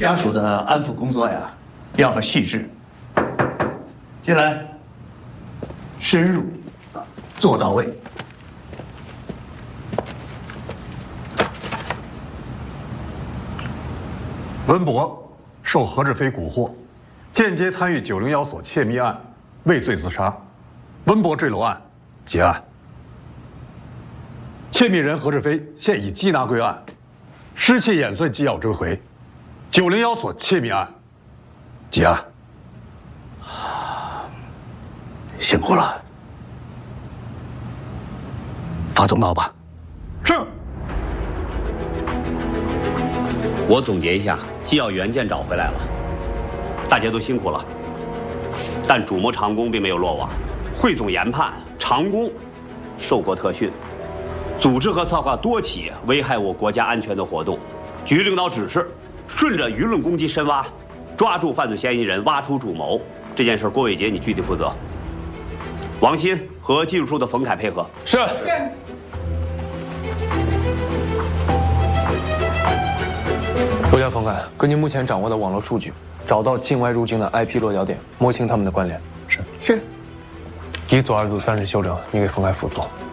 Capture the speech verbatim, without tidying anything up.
家属的安抚工作呀，要个细致。进来，深入，做到位。 温博受何志飞蛊惑，间接参与九零幺所窃密案，畏罪自杀。温博坠楼案结案。窃密人何志飞现已缉拿归案，失窃演算纪要追回。九零幺所窃密案结案。 辛苦了，发通报吧。 是。 我总结一下，纪要原件找回来了，大家都辛苦了。但主谋长工并没有落网，汇总研判，长工受过特训，组织和策划多起危害我国家安全的活动。局领导指示，顺着舆论攻击深挖，抓住犯罪嫌疑人，挖出主谋。这件事，郭伟杰你具体负责。王鑫和技术处的冯凯配合。 是是。 周家冯凯，根据目前掌握的网络数据，找到境外入境的 I P 落脚点，摸清他们的关联。 是。是。 一组、二组、三是休整，你给冯凯辅助。